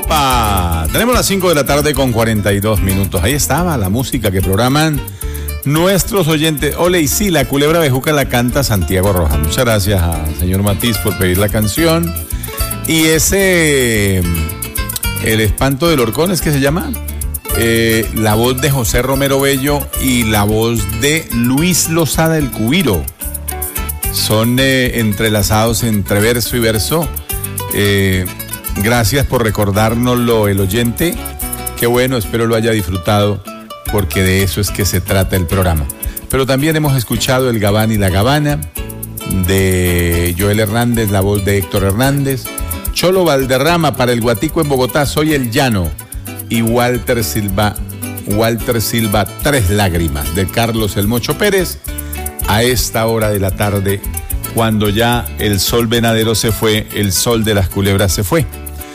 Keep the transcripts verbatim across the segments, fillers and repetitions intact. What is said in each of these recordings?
¡Opa! Tenemos las cinco de la tarde con cuarenta y dos minutos. Ahí estaba la música que programan nuestros oyentes. Ole, y sí, la culebra bejuca la canta Santiago Rojas. Muchas gracias al señor Matiz por pedir la canción. Y ese, el espanto del horcón, ¿es que se llama? Eh, la voz de José Romero Bello y la voz de Luis Lozada el Cubiro. Son eh, entrelazados entre verso y verso. Eh, gracias por recordárnoslo el oyente. Qué bueno, espero lo haya disfrutado, porque de eso es que se trata el programa. Pero también hemos escuchado El Gabán y la Gabana, de Joel Hernández, la voz de Héctor Hernández. Cholo Valderrama, para el Guatico en Bogotá, Soy el Llano. Y Walter Silva, Walter Silva, Tres Lágrimas, de Carlos El Mocho Pérez. A esta hora de la tarde, cuando ya el sol venadero se fue, el sol de las culebras se fue.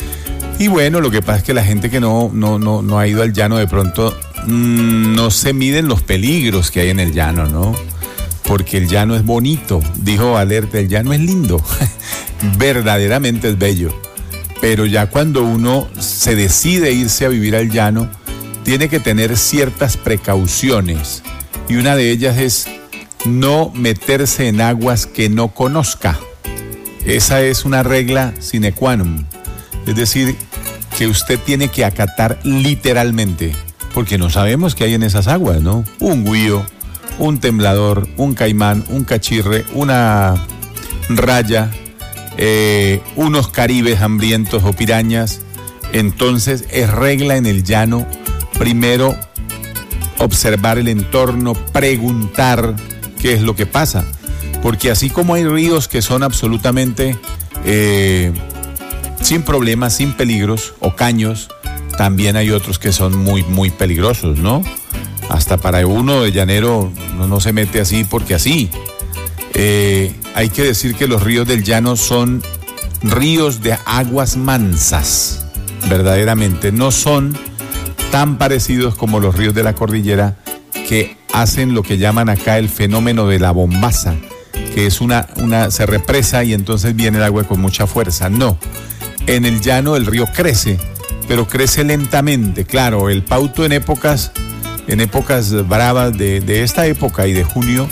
Y bueno, lo que pasa es que la gente que no, no, no, no ha ido al llano, de pronto mmm, no se miden los peligros que hay en el llano, ¿no? Porque el llano es bonito, dijo Alerta, el llano es lindo, verdaderamente es bello. Pero ya cuando uno se decide irse a vivir al llano, tiene que tener ciertas precauciones. Y una de ellas es no meterse en aguas que no conozca. Esa es una regla sine qua non. Es decir, que usted tiene que acatar literalmente, porque no sabemos qué hay en esas aguas, ¿no? Un güío, un temblador, un caimán, un cachirre, una raya, eh, unos caribes hambrientos o pirañas. Entonces es regla en el llano primero observar el entorno, preguntar qué es lo que pasa, porque así como hay ríos que son absolutamente eh, sin problemas, sin peligros, o caños, también hay otros que son muy, muy peligrosos, ¿no? Hasta para uno de llanero no, no se mete así porque así. Eh, hay que decir que los ríos del llano son ríos de aguas mansas, verdaderamente. No son tan parecidos como los ríos de la cordillera, que hacen lo que llaman acá el fenómeno de la bombaza, que es una, una, se represa y entonces viene el agua con mucha fuerza. No, en el llano el río crece, pero crece lentamente. Claro, el Pauto en épocas, en épocas bravas de, de esta época y de junio,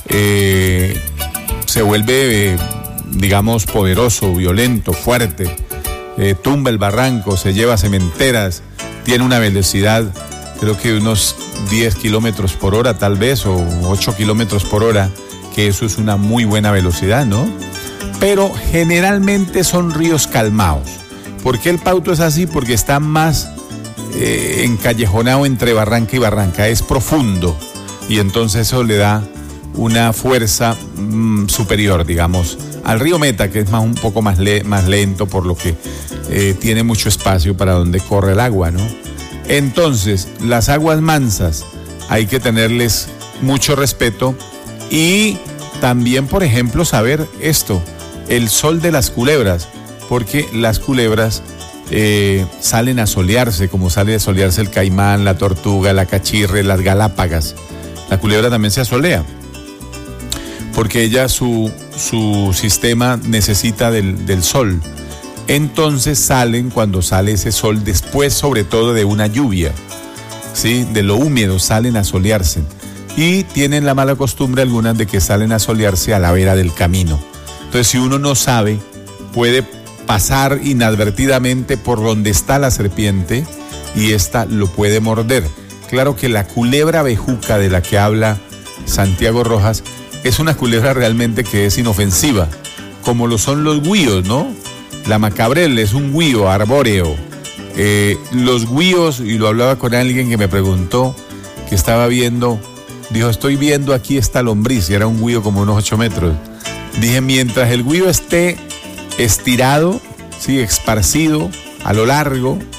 eh, se vuelve, eh, digamos, poderoso, violento, fuerte, eh, tumba el barranco, se lleva cementeras, tiene una velocidad, creo que unos diez kilómetros por hora tal vez, o ocho kilómetros por hora, que eso es una muy buena velocidad, ¿no? Pero generalmente son ríos calmados. ¿Por qué el Pauto es así? Porque está más eh, encallejonado entre barranca y barranca, es profundo, y entonces eso le da una fuerza mmm, superior, digamos, al río Meta, que es más, un poco más, le, más lento, por lo que eh, tiene mucho espacio para donde corre el agua, ¿no? Entonces, las aguas mansas hay que tenerles mucho respeto, y también, por ejemplo, saber esto, el sol de las culebras, porque las culebras eh, salen a solearse, como sale a solearse el caimán, la tortuga, la cachirre, las galápagas. La culebra también se asolea, porque ella, su, su sistema necesita del, del sol. Entonces salen cuando sale ese sol, después sobre todo de una lluvia, ¿sí? De lo húmedo, salen a solearse. Y tienen la mala costumbre algunas de que salen a solearse a la vera del camino. Entonces, si uno no sabe, puede pasar inadvertidamente por donde está la serpiente y ésta lo puede morder. Claro que la culebra bejuca de la que habla Santiago Rojas es una culebra realmente que es inofensiva, como lo son los güíos, ¿no? La macabrel es un güío arbóreo. Eh, los güíos, y lo hablaba con alguien que me preguntó, que estaba viendo, dijo, estoy viendo aquí esta lombriz, y era un güío como unos ocho metros. Dije, mientras el güío esté estirado, sí, esparcido a lo largo,